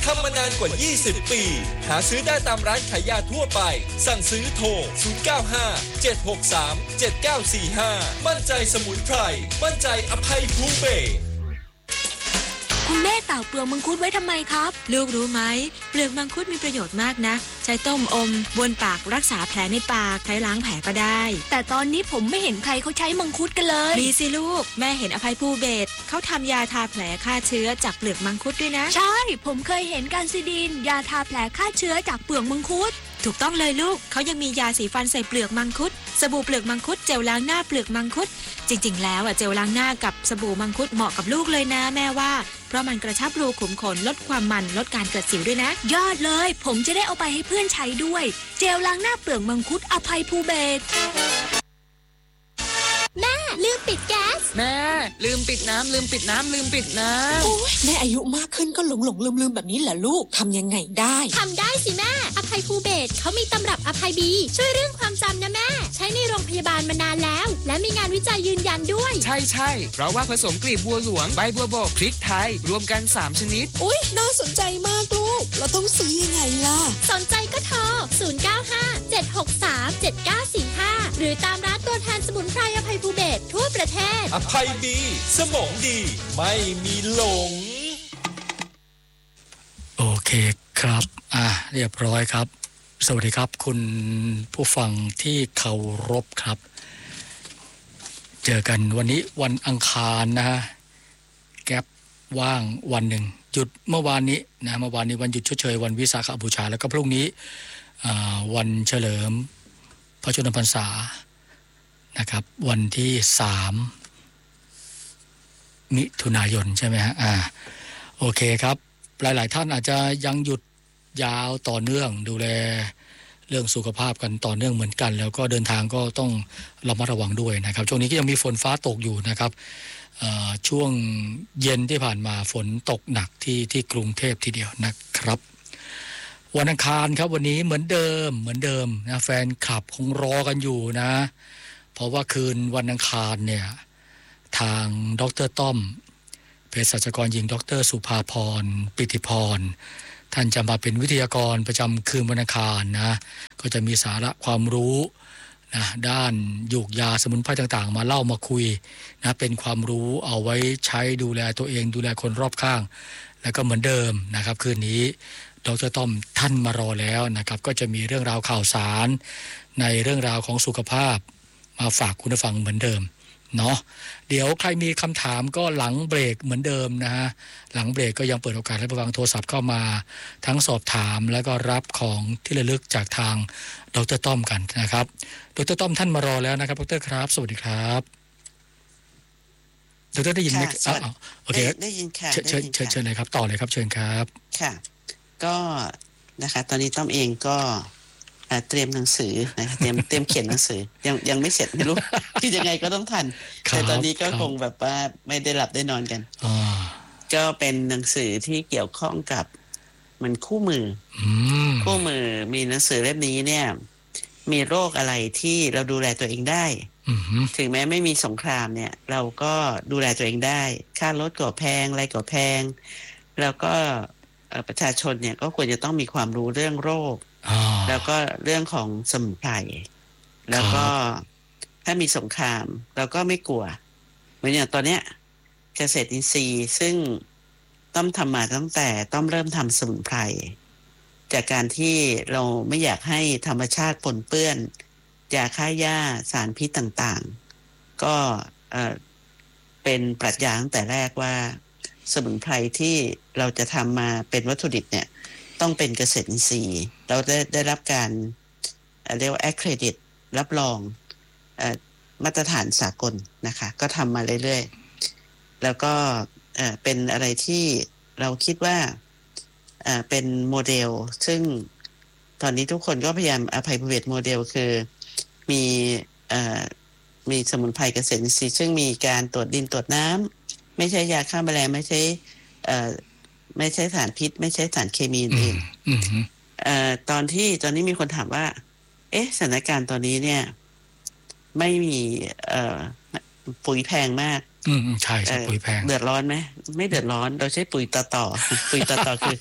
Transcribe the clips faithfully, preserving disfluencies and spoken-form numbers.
ทำมานานกว่ายี่สิบปีหาซื้อได้ตามร้านขายยาทั่วไปสั่งซื้อโทรศูนย์ เก้า ห้า เจ็ด หก สาม เจ็ด เก้า สี่ ห้ามั่นใจสมุนไพรมั่นใจอภัยภูเบศรคุณแม่ตากเปลือกมังคุดไว้ทำไมครับลูกรู้ไหมเปลือกมังคุดมีประโยชน์มากนะใช้ต้มอมบนปากรักษาแผลในปากใช้ล้างแผลก็ได้แต่ตอนนี้ผมไม่เห็นใครเขาใช้มังคุดกันเลยมีสิลูกแม่เห็นอภัยภูเบศรเขาทำยาทาแผลฆ่าเชื้อจากเปลือกมังคุดด้วยนะใช่ผมเคยเห็นการซิดินยาทาแผลฆ่าเชื้อจากเปลือกมังคุดถูกต้องเลยลูกเขายังมียาสีฟันใส่เปลือกมังคุดสบู่เปลือกมังคุดเจลล้างหน้าเปลือกมังคุดจริงๆแล้วอ่ะเจลล้างหน้ากับสบู่มังคุดเหมาะกับลูกเลยนะแม่ว่าเพราะมันกระชับรูขุมขนลดความมันลดการเกิดสิวด้วยนะยอดเลยผมจะได้เอาไปให้เพื่อนใช้ด้วยเจลล้างหน้าเปลือกมังคุดอภัยภูเบศรแม่ลืมปิดแก๊สแม่ลืมปิดน้ำลืมปิดน้ำลืมปิดน้ำโอ้ยแม่อายุมากขึ้นก็หลงหลงลืมลืมแบบนี้แหละลูกทำยังไงได้ทำได้สิแม่อภัยภูเบศรเขามีตำรับอภัยบีช่วยเรื่องความจำนะแม่ใช้ในโรงพยาบาลมานานแล้วและมีงานวิจัยยืนยันด้วยใช่ใช่เพราะว่าผสมกลีบบัวหลวงใบบัวบกพริกไทยรวมกันสามชนิดอุ๊ยน่าสนใจมากลูกเราต้องซื้อยังไงล่ะสนใจก็โทรศูนย์ เก้า ห้า เจ็ด หก สาม เจ็ด เก้า สี่ ห้าหรือตามร้านตัวแทนสมุนไพรอภัยภูเบศรทั่วประเทศอภัยดีสมองดีไม่มีหลงโอเคครับอ่ะเรียบร้อยครับสวัสดีครับคุณผู้ฟังที่เคารพครับเจอกันวันนี้วันอังคารนะฮะแก๊ปว่างวันหนึ่งหยุดเมื่อวานนี้นะเมื่อวานนี้วันหยุดชดเชยวันวิสาขบูชาแล้วก็พรุ่งนี้วันเฉลิมพระชนมพรรษานะครับวันที่สามมิถุนายนใช่ไหมฮะอ่าโอเคครับหลายๆท่านอาจจะยังหยุดยาวต่อเนื่องดูแลเรื่องสุขภาพกันต่อเนื่องเหมือนกันแล้วก็เดินทางก็ต้องระมัดระวังด้วยนะครับช่วงนี้ก็ยังมีฝนฟ้าตกอยู่นะครับช่วงเย็นที่ผ่านมาฝนตกหนักที่ที่กรุงเทพทีเดียวนะครับวันอังคารครับวันนี้เหมือนเดิมเหมือนเดิมนะแฟนคลับคงรอกันอยู่นะเพราะว่าคืนวันอังคารเนี่ยทางดร.ต้อมเภสัชกรหญิงดร.สุภาพรปิติพรท่านจะมาเป็นวิทยากรประจำคืนวันอังคารนะก็จะมีสาระความรู้นะด้านยูกยาสมุนไพรต่างๆมาเล่ามาคุยนะเป็นความรู้เอาไว้ใช้ดูแลตัวเองดูแลคนรอบข้างแล้วก็เหมือนเดิมนะครับคืนนี้ดร.ต้อมท่านมารอแล้วนะครับก็จะมีเรื่องราวข่าวสารในเรื่องราวของสุขภาพมาฝากคุณผู้ฟังเหมือนเดิมเนาะเดี๋ยวใครมีคำถามก็หลังเบรกเหมือนเดิมนะฮะหลังเบรกก็ยังเปิดโอกาสให้ผู้ฟังโทรศัพท์เข้ามาทั้งสอบถามแล้วก็รับของที่ระลึกจากทางดร.ต้อมกันนะครับดร.ต้อมท่านมารอแล้วนะครับดร.ครับสวัสดีครับดร.ได้ยินไหมอ๋อโอเคได้ยินค่ะเชิญเชิญเชิญเลยครับต่อเลยครับเชิญครับค่ะก็นะคะตอนนี้ต้อมเองก็เตรียมหนังสือนะคะเตรียมเตรียมเขียนหนังสือยังยังไม่เสร็จไม่รู้คือยังไงก็ต้องทันแต่ตอนนี้ก็คงแบบว่าไม่ได้หลับได้นอนกันก็เป็นหนังสือที่เกี่ยวข้องกับมันคู่มือคู่มือมีหนังสือเล่มนี้เนี่ยมีโรคอะไรที่เราดูแลตัวเองได้ถึงแม้ไม่มีสงครามเนี่ยเราก็ดูแลตัวเองได้ค่ารถก็แพงอะไรก็แพงแล้วก็ประชาชนเนี่ยก็ควรจะต้องมีความรู้เรื่องโรคแล้วก็เรื่องของสมุนไพรแล้วก็ถ้ามีสงครามเราก็ไม่กลัวเหมือนอย่างตอนเนี้ยเกษตรอินทรีย์ซึ่งต้องทำมาตั้งแต่ต้องเริ่มทำสมุนไพรจากการที่เราไม่อยากให้ธรรมชาติปนเปื้อนยาฆ่าหญ้าสารพิษต่างๆก็เอ่อเป็นปรัชญาตั้งแต่แรกว่าสมุนไพรที่เราจะทำมาเป็นวัตถุดิบเนี่ยต้องเป็นเกษตรอินทรีย์เราได้ได้รับการเรียกว่า accredit รับรองมาตรฐานสากลนะคะก็ทำมาเรื่อยๆแล้วก็เป็นอะไรที่เราคิดว่าเป็นโมเดลซึ่งตอนนี้ทุกคนก็พยายามอภัยภูเบศรโมเดลคือมีมีสมุนไพรเกษตรอินทรีย์ซึ่งมีการตรวจดินตรวจน้ำไม่ใช่ยาฆ่าแมลงไม่ใช่ไม่ใช่สารพิษไม่ใช่สารเคมีอื่นเอ่อตอนที่ตอนนี้มีคนถามว่าเอ๊ะสถานการณ์ตอนนี้เนี่ยไม่มีเอ่อปุ๋ยแพงมากอืมใช่ใช่ปุ๋ยแพงเดือดร้อนไหมไม่เดือดร้อนเราใช้ปุ๋ยต่อต่อปุ๋ยต่อต่อคือ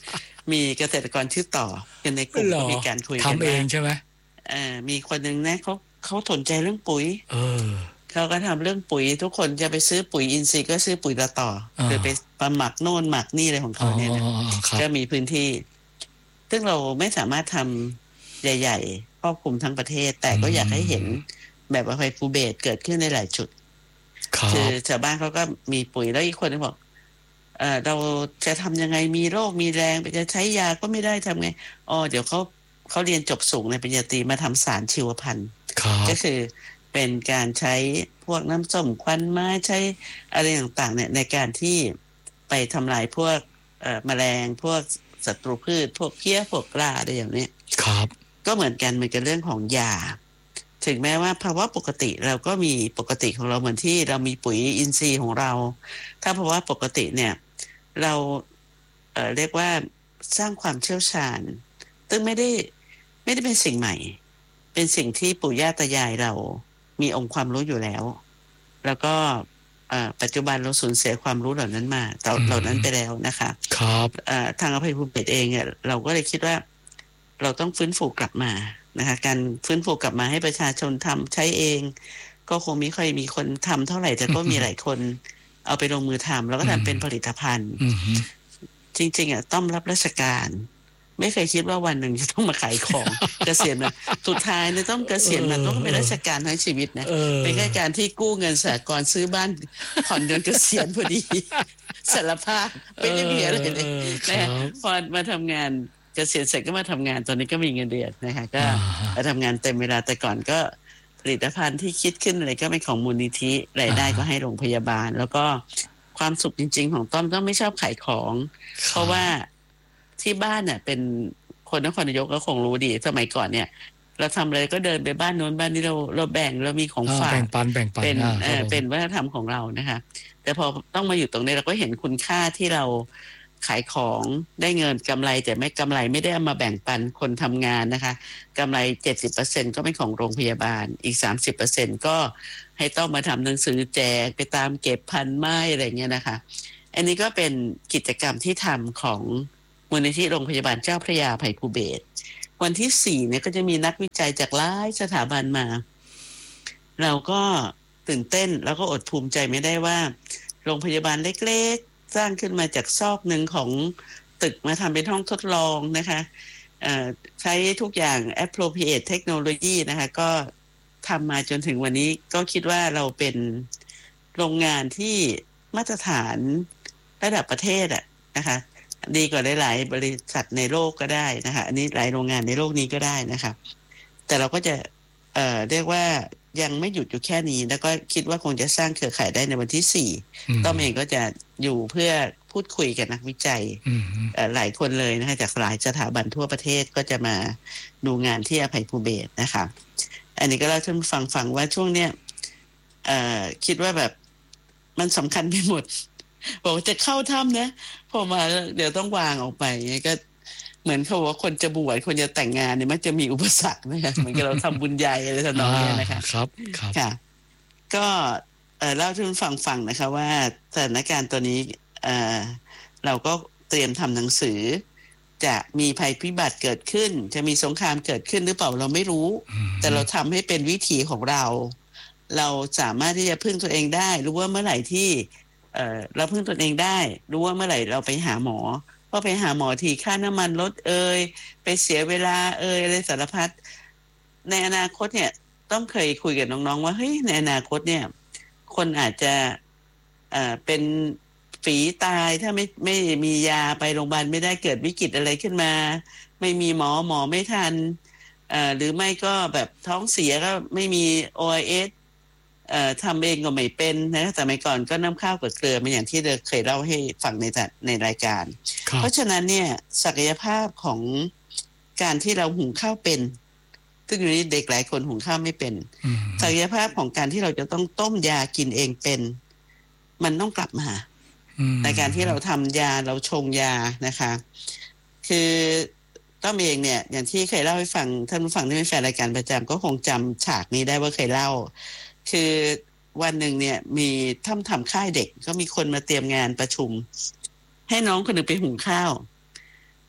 มีเกษตรกรชื่อต่อกันในกลุ่มก็มีการคุยกันทำเองใช่ไหมเออมีคนหนึ่งนะเขาเขาสนใจเรื่องปุ๋ยเออเขาก็ทำเรื่องปุ๋ยทุกคนจะไปซื้อปุ๋ยอินทรีย์ก็ซื้อปุ๋ยละต่อหรือไปประหมักโน่นหมักนี่อะไรของเขาเนี่ยนะก็มีพื้นที่ซึ่งเราไม่สามารถทำใหญ่ๆครอบคลุมทั้งประเทศแต่ก็อยากให้เห็นแบบอภัยภูเบศรเกิดขึ้นในหลายจุดคือชาวบ้านเขาก็มีปุ๋ยแล้วอีกคนนึงบอกเออเราจะทำยังไงมีโรคมีแรงไปจะใช้ยาก็ไม่ได้ทำไงอ๋อเดี๋ยวเขาเขาเรียนจบสูงในปริญญาตรีมาทำสารชีวพันธุ์ก็คือเป็นการใช้พวกน้ำส้มควันไม้ใช้อะไรต่างๆเนี่ยในการที่ไปทำลายพวกเอ่อแมลงพวกศัตรูพืชพวกเพี้ยพวกราอะไรอย่างนี้ครับก็เหมือนกันเหมือนกับเรื่องของยาถึงแม้ว่าภาวะปกติเราก็มีปกติของเราเหมือนที่เรามีปุ๋ยอินทรีย์ของเราถ้าภาวะปกติเนี่ยเราเอ่อเรียกว่าสร้างความเชี่ยวชาญซึ่งไม่ได้ไม่ได้เป็นสิ่งใหม่เป็นสิ่งที่ปู่ย่าตายายเรามีองค์ความรู้อยู่แล้วแล้วก็ปัจจุบันเราสูญเสียความรู้เหล่านั้นมาเหล่านั้นไปแล้วนะคะครับทางอภัยภูเบศรเองเนี่ยเราก็เลยคิดว่าเราต้องฟื้นฟูกลับมานะคะการฟื้นฟูกลับมาให้ประชาชนทำใช้เองก็คงไม่ค่อยมีคนทำเท่าไหร่แต่ก็มีหลายคนเอาไปลงมือทำแล้วก็ทำเป็นผลิตภัณฑ์จริงๆอ่ะต้องรับราชการไม่เคยคิดว่าวันหนึ่งจะต้องมาขายของ เกษียณนะสุดท้ายเนี่ยต้องเกษียณมันต้องเป็นราชการทั้งชีวิตนะเป็นแค่การที่กู้เงินสหกรณ์ซื้อบ้านผ่อนเงินเกษียณพอดีสารภาพไม่ได้มีอะไรเลยนะพอมาทำงานเกษียณเสร็จก็มาทำงานตอนนี้ก็มีเงินเดือนนะคะก็มาทำงานเต็มเวลาแต่ก่อนก็ผลิตภัณฑ์ที่คิดขึ้นอะไรก็เป็นของมูลนิธิรายได้ก็ให้โรงพยาบาลแล้วก็ความสุขจริงๆของต้อมต้องไม่ชอบขายของเพราะว่าที่บ้านเนี่ยเป็นคนนครนายกก็คงรู้ดีสมัยก่อนเนี่ยเราทำอะไรก็เดินไปบ้านโน้นบ้านนี้เราเราแบ่งเรามีของฝากแบ่งปันแบ่งปันเป็นเออเป็นวัฒนธรรมของเรานะคะแต่พอต้องมาอยู่ตรงนี้เราก็เห็นคุณค่าที่เราขายของได้เงินกำไรแต่ไม่กำไรไม่ได้เอามาแบ่งปันคนทำงานนะคะกำไร เจ็ดสิบเปอร์เซ็นต์ ก็เป็นของโรงพยาบาลอีก สามสิบเปอร์เซ็นต์ ก็ให้ต้องมาทำหนังสือแจกไปตามเก็บพันไม้อะไรเงี้ยนะคะอันนี้ก็เป็นกิจกรรมที่ทำของมูลนิธิโรงพยาบาลเจ้าพระยาอภัยภูเบศรวันที่สี่เนี่ยก็จะมีนักวิจัยจากหลายสถาบันมาเราก็ตื่นเต้นแล้วก็อดภูมิใจไม่ได้ว่าโรงพยาบาลเล็กๆสร้างขึ้นมาจากซอกหนึ่งของตึกมาทำเป็นห้องทดลองนะคะใช้ทุกอย่าง appropriate technology นะคะก็ทำมาจนถึงวันนี้ก็คิดว่าเราเป็นโรงงานที่มาตรฐานระดับประเทศอะนะคะดีกว่าหลายๆบริษัทในโลกก็ได้นะคะอันนี้หลายโรงงานในโลกนี้ก็ได้นะคะแต่เราก็จะเอ่อเรียกว่ายังไม่หยุดอยู่แค่นี้แล้วก็คิดว่าคงจะสร้างเครือข่ายได้ในวันที่สี่ต้อมเองก็จะอยู่เพื่อพูดคุยกับนักวิจัยหลายคนเลยนะคะจากหลายสถาบันทั่วประเทศก็จะมาดูงานที่อภัยภูเบศรนะคะอันนี้ก็เล่าให้ท่านฟังฟังว่าช่วงเนี้ยเอ่อคิดว่าแบบมันสำคัญไปหมดบอกจะเข้าถ้ำนะพอมาเดี๋ยวต้องวางออกไปก็เหมือนเขาว่าคนจะบวชคนจะแต่งงานเนี่ยมันจะมีอุปสรรคนะคะเหมือนกับเราทำบุญใหญ่อะไรทำนองนี้นะคะครับครับค่ะก็เล่าให้ท่านฟังฟังนะคะว่าสถานการณ์ตัวนี้เอ่อเราก็เตรียมทำหนังสือจะมีภัยพิบัติเกิดขึ้นจะมีสงครามเกิดขึ้นหรือเปล่าเราไม่รู้แต่เราทำให้เป็นวิถีของเราเราสามารถที่จะพึ่งตัวเองได้รู้ว่าเมื่อไหร่ที่เอ่อเราพึ่งตัวเองได้รู้ว่าเมื่อไหร่เราไปหาหมอเพราะไปหาหมอทีค่าน้ำมันลดเอ่ยไปเสียเวลาเอ่ยอะไรสารพัดในอนาคตเนี่ยต้องเคยคุยกับน้องๆว่าเฮ้ยในอนาคตเนี่ยคนอาจจะเอ่อเป็นฝีตายถ้าไม่ไม่มียาไปโรงพยาบาลไม่ได้เกิดวิกฤตอะไรขึ้นมาไม่มีหมอหมอไม่ทันเอ่อหรือไม่ก็แบบท้องเสียก็ไม่มี โอ อาร์ เอสเอ่อทำเองก็ไม่เป็นนะสมัยก่อนก็น้ำข้าวกับเกลือมาอย่างที่เราเคยเล่าให้ฟังในในรายการเพราะฉะนั้นเนี่ยศักยภาพของการที่เราหุงข้าวเป็นซึ่งอยู่นี้เด็กหลายคนหุงข้าวไม่เป็นศักยภาพของการที่เราจะต้องต้มยากินเองเป็นมันต้องกลับมาในการที่เราทำยาเราชงยานะคะคือต้อมเองเนี่ยอย่างที่เคยเล่าให้ฟังท่านผู้ฟังที่เป็นแฟนรายการประจำก็คงจำฉากนี้ได้ว่าเคยเล่าคือวันหนึ่งเนี่ยมีทำทำค่ายเด็กก็มีคนมาเตรียมงานประชุมให้น้องคนหนึ่งไปหุงข้าว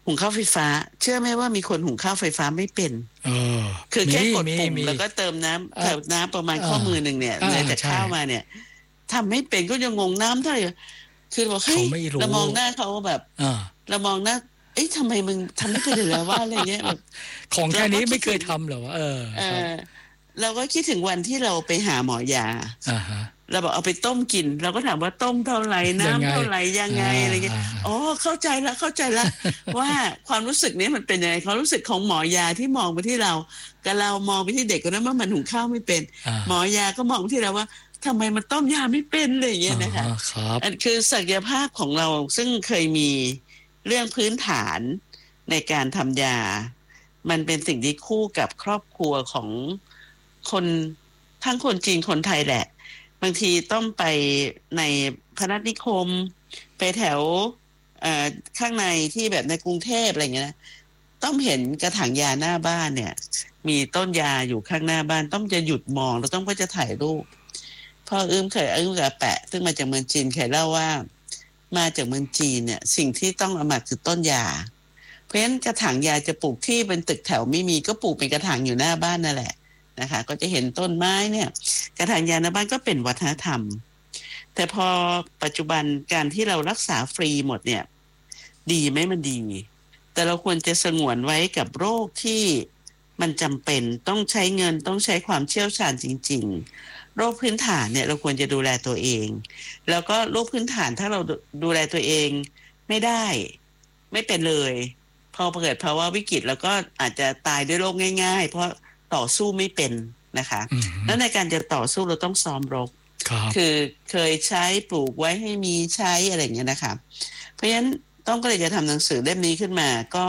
หุงข้าวไฟฟ้าเชื่อไหมว่ามีคนหุงข้าวไฟฟ้าไม่เป็นเออคือแค่กดมีปุ่มมีแล้วก็เติมน้ำอ่าเติมน้ำประมาณอ่าข้อมือหนึ่งเนี่ยอ่าเลยจากใช่ข้าวมาเนี่ยทำไม่เป็นก็ยังงงน้ำเท่าไหร่คือบอกเฮ้ยเขาไม่รู้เรามองหน้าเขาแบบอ่าเรามองหน้าเอ้ยทำไมมึงทำไม่เป็นเลยเหรอว่าอะไรเงี้ยแบบของแค่นี้เราก็ไม่เคยทำเหรอวะเออเอครับอเราก็คิดถึงวันที่เราไปหาหมอยาอ่าฮะเราบอกเอาไปต้มกิน เราก็ถามว่าต้มเท่าไหร่ยังไงน้ำเท่าไหร่ยังไงอ่าอะไรเงี้ยอ่าอ๋อเข้าใจแล้วเข้าใจแล้ว ว่าความรู้สึกนี้มันเป็นยังไงความรู้สึกของหมอยาที่มองไปที่เรากับเรามองไปที่เด็กคนนั้นว่ามันหุงข้าวไม่เป็นอ่าหมอยาก็มองไปที่เราว่าทำไมมันต้มยาไม่เป็นอะไรอย่างเงี้ยนะคะอ่าครับอันคือศักยภาพของเราซึ่งเคยมีเรื่องพื้นฐานในการทำยา มันเป็นสิ่งที่คู่กับครอบครัวของคนทั้งคนจีนคนไทยแหละ บางทีต้องไปในพนัสนิคม ไปแถวเอ่อข้างในที่แบบในกรุงเทพอะไรเงี้ยนะต้องเห็นกระถางยาหน้าบ้านเนี่ย มีต้นยาอยู่ข้างหน้าบ้านต้องจะหยุดมองแล้วต้องก็จะถ่ายรูปพ่ออื้มเคยอื้มกับแปะซึ่งมาจากเมืองจีนเคยเล่าว่ามาจากเมืองจีนเนี่ยสิ่งที่ต้องเอามาคือต้นยาเพราะฉะนั้นกระถางยาจะปลูกที่เป็นตึกแถวไม่มีก็ปลูกเป็นกระถางอยู่หน้าบ้านนั่นแหละนะคะก็จะเห็นต้นไม้เนี่ยกระถางยาหน้าบ้านก็เป็นวัฒนธรรมแต่พอปัจจุบันการที่เรารักษาฟรีหมดเนี่ยดีไหมมันดีแต่เราควรจะสงวนไว้กับโรคที่มันจำเป็นต้องใช้เงินต้องใช้ความเชี่ยวชาญจริงๆโรคพื้นฐานเนี่ยเราควรจะดูแลตัวเองแล้วก็โรคพื้นฐานถ้าเราดูแลตัวเองไม่ได้ไม่เป็นเลยพอเกิดภาวะวิกฤตแล้วก็อาจจะตายด้วยโรคง่ายๆเพราะต่อสู้ไม่เป็นนะคะอืมแล้วในการจะต่อสู้เราต้องซ้อมรบครับคือเคยใช้ปลูกไว้ให้มีใช้อะไรอย่างเงี้ยนะคะเพราะฉะนั้นต้องก็เลยจะทำหนังสือเล่มนี้ขึ้นมาก็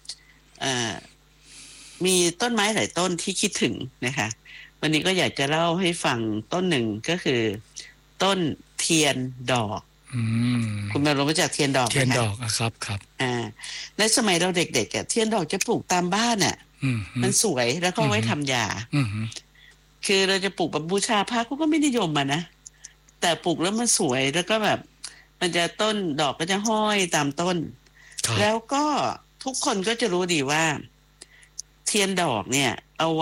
มีต้นไม้หลายต้นที่คิดถึงนะคะวันนี้ก็อยากจะเล่าให้ฟังต้นหนึ่งก็คือต้นเทียนดอกอืมคุณมารู้มาจากเทียนดอกไหมคะเทียนดอกอะครับครับอ่าในสมัยเราเด็กๆอ่ะเทียนดอกจะปลูกตามบ้านอ่ะอืมมันสวยแล้วก็ไว้ทำยาอืมคือเราจะปลูกแบบบูชาพระก็ไม่นิยมมานะแต่ปลูกแล้วมันสวยแล้วก็แบบ มันจะต้นดอกก็จะห้อยตามต้นครับแล้วก็ทุกคนก็จะรู้ดีว่า เทียนดอกเนี่ยเอา